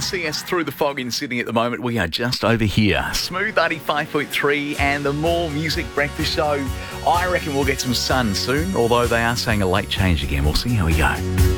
see us through the fog in Sydney at the moment. We are just over here. Smooth 85.3 and the More Music Breakfast Show. I reckon we'll get some sun soon, although they are saying a late change again. We'll see how we go.